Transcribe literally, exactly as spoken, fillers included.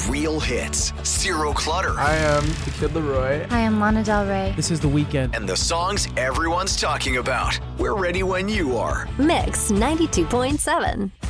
real hits, zero clutter. I am the Kid Laroi. Hi, I'm Lana Del Rey. This is The Weeknd. And the songs everyone's talking about. We're ready when you are. Mix ninety-two point seven.